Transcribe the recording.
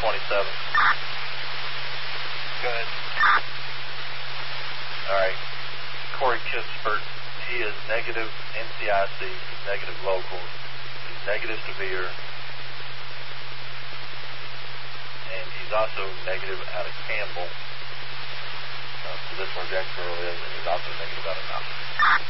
27. Go ahead. All right. Corey Kispert, he is negative NCIC, he's negative local, he's negative severe, and he's also negative out of Campbell. So this is where Jack Pearl is, and he's also negative out of Mountain.